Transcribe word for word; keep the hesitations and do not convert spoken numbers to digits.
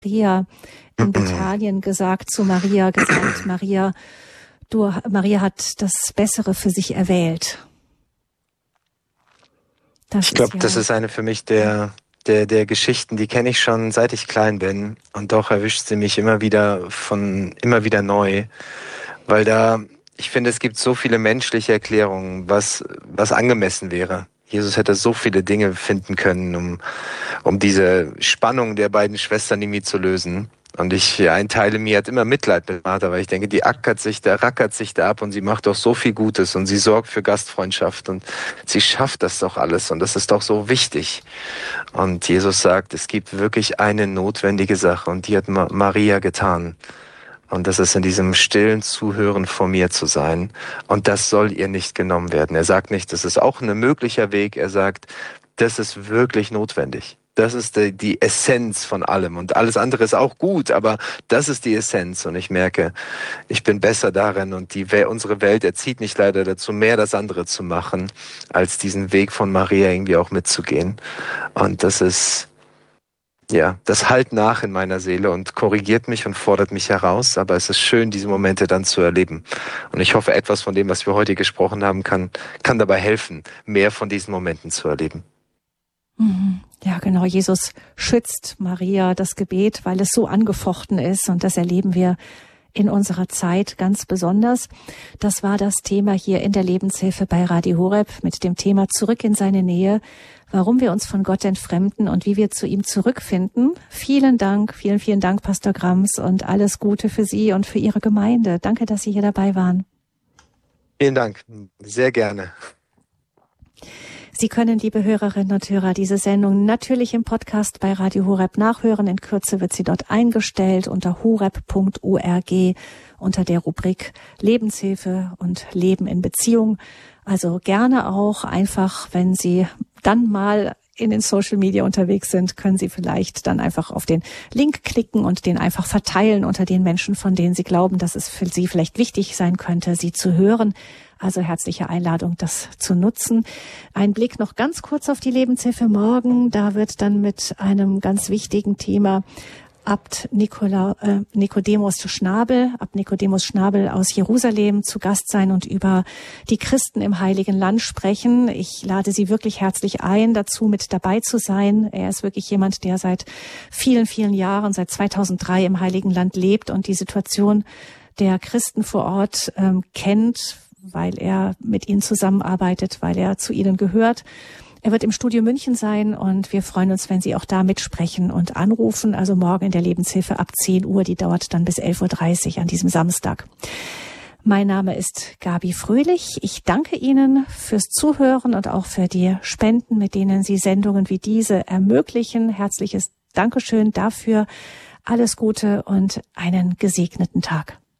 Maria in Bethanien gesagt, zu Maria gesagt, Maria, du, Maria hat das Bessere für sich erwählt. Das ich glaube, ja das ist eine für mich der, der, der Geschichten, die kenne ich schon seit ich klein bin. Und doch erwischt sie mich immer wieder von, immer wieder neu. Weil da, ich finde, es gibt so viele menschliche Erklärungen, was, was angemessen wäre. Jesus hätte so viele Dinge finden können, um, um diese Spannung der beiden Schwestern irgendwie zu lösen. Und ich, ein Teil in mir hat immer Mitleid mit Martha, weil ich denke, die ackert sich da, rackert sich da ab und sie macht doch so viel Gutes und sie sorgt für Gastfreundschaft und sie schafft das doch alles und das ist doch so wichtig. Und Jesus sagt, es gibt wirklich eine notwendige Sache und die hat Ma- Maria getan. Und das ist in diesem stillen Zuhören vor mir zu sein. Und das soll ihr nicht genommen werden. Er sagt nicht, das ist auch ein möglicher Weg. Er sagt, das ist wirklich notwendig. Das ist die, die Essenz von allem. Und alles andere ist auch gut, aber das ist die Essenz. Und ich merke, ich bin besser darin. Und die, unsere Welt erzieht mich leider dazu, mehr das andere zu machen, als diesen Weg von Maria irgendwie auch mitzugehen. Und das ist... Ja, das hallt nach in meiner Seele und korrigiert mich und fordert mich heraus, aber es ist schön, diese Momente dann zu erleben. Und ich hoffe, etwas von dem, was wir heute gesprochen haben, kann, kann dabei helfen, mehr von diesen Momenten zu erleben. Ja, genau. Jesus schützt Maria, das Gebet, weil es so angefochten ist und das erleben wir in unserer Zeit ganz besonders. Das war das Thema hier in der Lebenshilfe bei Radio Horeb mit dem Thema Zurück in seine Nähe, warum wir uns von Gott entfremden und wie wir zu ihm zurückfinden. Vielen Dank, vielen, vielen Dank, Pastor Grams, und alles Gute für Sie und für Ihre Gemeinde. Danke, dass Sie hier dabei waren. Vielen Dank, sehr gerne. Sie können, liebe Hörerinnen und Hörer, diese Sendung natürlich im Podcast bei Radio Horeb nachhören. In Kürze wird sie dort eingestellt unter horeb punkt org unter der Rubrik Lebenshilfe und Leben in Beziehung. Also gerne auch einfach, wenn Sie dann mal in den Social Media unterwegs sind, können Sie vielleicht dann einfach auf den Link klicken und den einfach verteilen unter den Menschen, von denen Sie glauben, dass es für Sie vielleicht wichtig sein könnte, sie zu hören. Also herzliche Einladung, das zu nutzen. Ein Blick noch ganz kurz auf die Lebenshilfe morgen. Da wird dann mit einem ganz wichtigen Thema Abt Nikola, äh, Nikodemus Schnabel, Abt Nikodemus Schnabel aus Jerusalem zu Gast sein und über die Christen im Heiligen Land sprechen. Ich lade Sie wirklich herzlich ein, dazu mit dabei zu sein. Er ist wirklich jemand, der seit vielen, vielen Jahren, seit zweitausenddrei im Heiligen Land lebt und die Situation der Christen vor Ort ähm, kennt, weil er mit ihnen zusammenarbeitet, weil er zu ihnen gehört. Er wird im Studio München sein und wir freuen uns, wenn Sie auch da mitsprechen und anrufen. Also morgen in der Lebenshilfe ab zehn Uhr, die dauert dann bis elf Uhr dreißig an diesem Samstag. Mein Name ist Gabi Fröhlich. Ich danke Ihnen fürs Zuhören und auch für die Spenden, mit denen Sie Sendungen wie diese ermöglichen. Herzliches Dankeschön dafür. Alles Gute und einen gesegneten Tag.